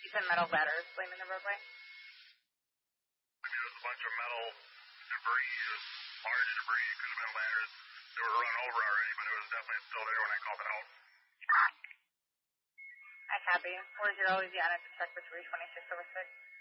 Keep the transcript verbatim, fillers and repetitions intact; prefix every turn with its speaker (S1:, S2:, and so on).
S1: You said metal ladders laying in the roadway?
S2: I mean, there was a bunch of metal debris, large debris. It could have been ladders. They were run over already, but it was definitely still there when I called it out.
S1: I copy. Where's your Louisiana to check for three twenty-six over six?